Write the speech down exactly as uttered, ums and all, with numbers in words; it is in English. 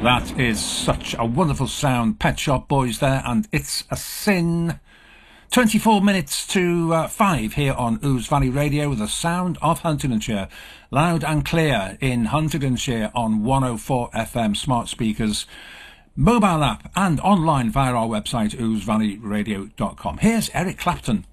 That is such a wonderful sound. Pet Shop Boys there, and It's a Sin. twenty-four minutes to uh, five here on Ouse Valley Radio, the sound of Huntingdonshire. Loud and clear in Huntingdonshire on one oh four F M smart speakers, mobile app and online via our website ouse valley radio dot com. Here's Eric Clapton.